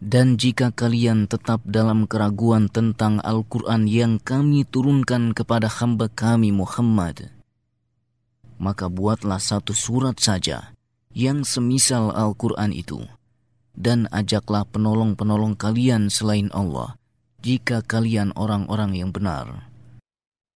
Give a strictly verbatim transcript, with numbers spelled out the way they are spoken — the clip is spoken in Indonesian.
Dan jika kalian tetap dalam keraguan tentang Al-Quran yang kami turunkan kepada hamba kami Muhammad, maka buatlah satu surat saja yang semisal Al-Quran itu, dan ajaklah penolong-penolong kalian selain Allah, jika kalian orang-orang yang benar.